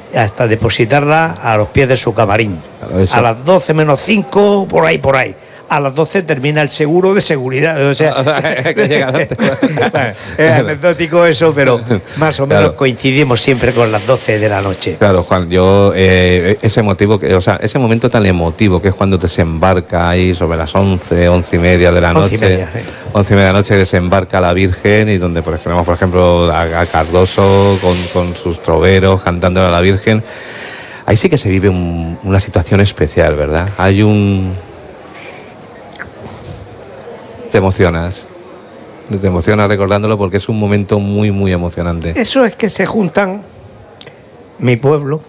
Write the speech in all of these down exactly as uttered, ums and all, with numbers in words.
hasta depositarla a los pies de su camarín. Claro, eso. A las doce menos cinco, por ahí, por ahí. A las doce termina el seguro de seguridad. O sea, que llega antes. Bueno, es anecdótico eso, pero más o menos Claro. coincidimos siempre con las doce de la noche. Claro, Juan, yo eh, ese motivo, que, o sea, ese momento tan emotivo que es cuando desembarca ahí sobre las once, once y media de la Once y noche, media, sí. once y media de la noche desembarca la Virgen y donde pues, tenemos, por ejemplo, a, a Cardoso con, con sus troveros cantando a la Virgen. Ahí sí que se vive un- una situación especial, ¿verdad? Hay un... Te emocionas. Te emocionas recordándolo porque es un momento muy, muy emocionante. Eso es que se juntan mi pueblo,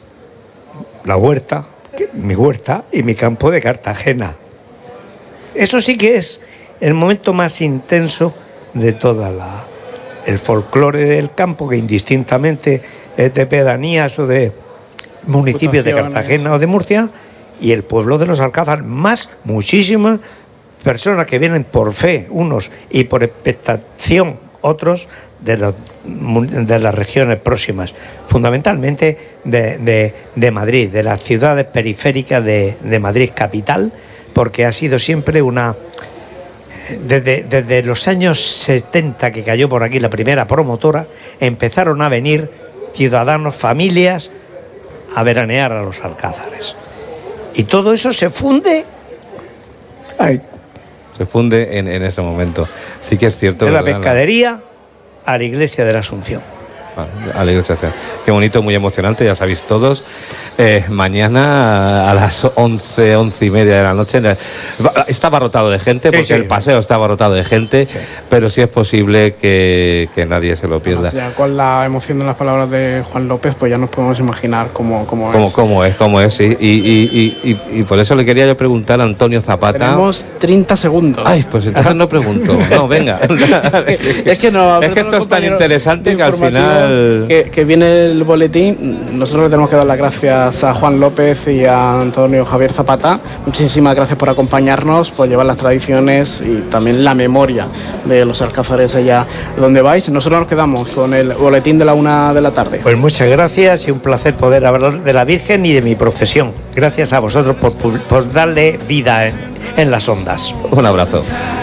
la huerta, que- mi huerta y mi campo de Cartagena. Eso sí que es el momento más intenso de toda la el folclore del campo, que indistintamente es de pedanías o de municipios de Cartagena o de Murcia, y el pueblo de los Alcázares, más muchísimas personas que vienen por fe unos y por expectación otros de, los, de las regiones próximas, fundamentalmente de, de, de Madrid, de las ciudades periféricas de, de Madrid capital, porque ha sido siempre una... Desde, desde los años setenta, que cayó por aquí la primera promotora, empezaron a venir ciudadanos, familias, a veranear a los Alcázares. Y todo eso se funde... Ay, Se funde en, en ese momento. Sí que es cierto. de la ¿verdad? pescadería a la iglesia de la Asunción. Ah, a la iglesia. Qué bonito, muy emocionante, ya sabéis todos. Eh, mañana a las once, once y media de la noche. Está abarrotado de gente, Sí, porque sí. el paseo está abarrotado de gente, Sí. pero sí es posible que, que nadie se lo pierda. Además, ya con la emoción de las palabras de Juan López, pues ya nos podemos imaginar cómo, cómo ¿Cómo, es. cómo es? ¿Cómo es? Sí. Y, y, y, y, y por eso le quería yo preguntar a Antonio Zapata. Tenemos treinta segundos. Ay, pues entonces no pregunto. No, venga. Es que, no, Es que esto es tan interesante que al final... Que, que viene el boletín. Nosotros le tenemos que dar las gracias a Juan López y a Antonio Javier Zapata. Muchísimas gracias por acompañarnos, por llevar las tradiciones y también la memoria de los Alcázares allá donde vais. Nosotros nos quedamos con el boletín de la una de la tarde. Pues muchas gracias y un placer poder hablar de la Virgen y de mi procesión. Gracias a vosotros por, por darle vida en, en las ondas. Un abrazo.